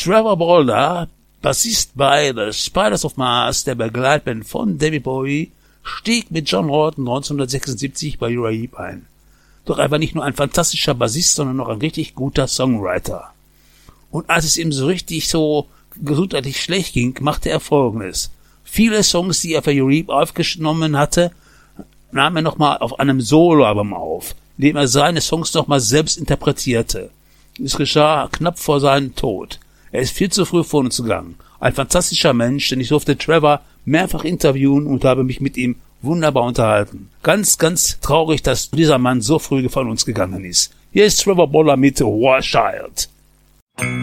Trevor Bolder, Bassist bei The Spiders of Mars, der Begleitband von David Bowie, stieg mit John Lydon 1976 bei Uriah Heep ein. Doch er war nicht nur ein fantastischer Bassist, sondern noch ein richtig guter Songwriter. Und als es ihm so richtig so gesundheitlich schlecht ging, machte er Folgendes. Viele Songs, die er für Uriah Heep aufgenommen hatte, nahm er nochmal auf einem Soloalbum auf, in dem er seine Songs nochmal selbst interpretierte. Es geschah knapp vor seinem Tod. Er ist viel zu früh von uns gegangen. Ein fantastischer Mensch, denn ich durfte Trevor mehrfach interviewen und habe mich mit ihm wunderbar unterhalten. Ganz, ganz traurig, dass dieser Mann so früh von uns gegangen ist. Hier ist Trevor Bolder mit War Child.